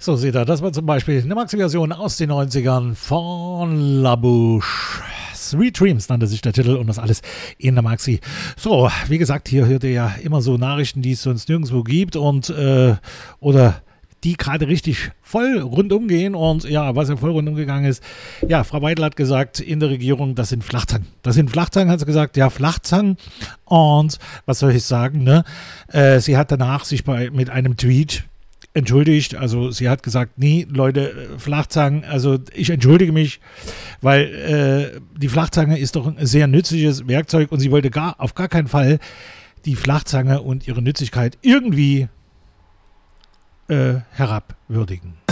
So, seht ihr, das war zum Beispiel eine Maxi-Version aus den 90ern von La Bouche. Sweet Dreams nannte sich der Titel und das alles in der Maxi. So, wie gesagt, hier hört ihr ja immer so Nachrichten, die es sonst nirgendwo gibt und oder die gerade richtig voll rundum gehen und ja, was ja voll rundum gegangen ist. Ja, Frau Weidel hat gesagt, in der Regierung, das sind Flachzangen. Das sind Flachzangen, hat sie gesagt, ja, Flachzangen. Und was soll ich sagen, ne? Sie hat danach sich mit einem Tweet entschuldigt, also sie hat gesagt, nee, Leute, Flachzangen, also ich entschuldige mich, weil die Flachzange ist doch ein sehr nützliches Werkzeug und sie wollte auf gar keinen Fall die Flachzange und ihre Nützlichkeit irgendwie herabwürdigen.